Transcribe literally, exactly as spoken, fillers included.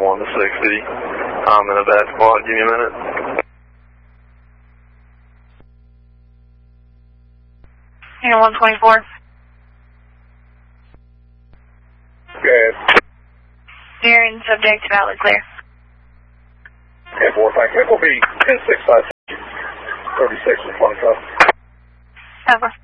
one to sixty. I'm in a bad spot. Give me a minute. Here, one twenty-four. Good. Bearing subject valid clear. Okay, four, five, will be ten six five thirty-six in front of us. Over.